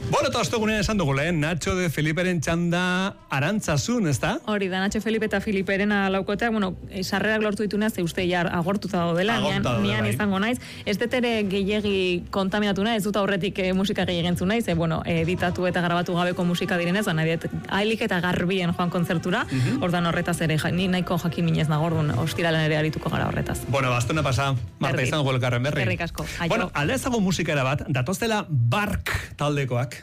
Bueno, eta ostegunean esan dugu lehen, Nacho de Feliperen txanda Arantzazun, ez da? Hori da, Nacho Felipe eta Filiperen laukoteak, sarrerak lortu dituneaz, uste jar agortuta daudela, nian izango naiz. Ez dut ere gehiegi kontaminatu nahi, ez dut aurretik musika gehiagentzu naiz, editatu eta grabatu gabeko musika direnez, hailik eta garbien joan kontzertura, ordan horretaz ere, ni nahiko jakin minez nagordun, ostiralen ere arituko gara horretaz. Bueno, bastona pasa, Marta izango elkarren berri. Herrik asko. Bueno, alde ezago musikara bat, datoztela Bark taldekoak.